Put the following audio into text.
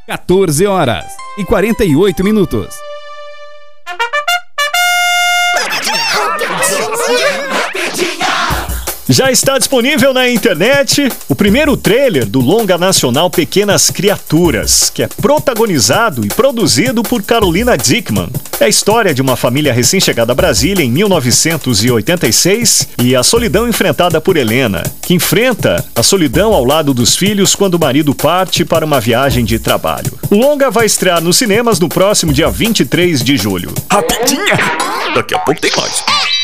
14h48. Já está disponível na internet o primeiro trailer do longa nacional Pequenas Criaturas, que é protagonizado e produzido por Carolina Dickman. É a história de uma família recém-chegada a Brasília em 1986 e a solidão enfrentada por Helena, que enfrenta a solidão ao lado dos filhos quando o marido parte para uma viagem de trabalho. O longa vai estrear nos cinemas no próximo dia 23 de julho. Rapidinha! Daqui a pouco tem mais.